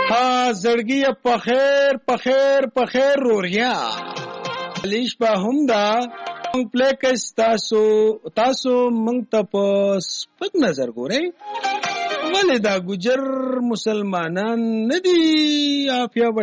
ها زړګي په خیر په خیر په خیر روریا لیش په هم دا مونږ پلیکس تاسو مونږ ته په سپک نظر ګورئ ولې دا ګجر مسلمانان ندي عافیه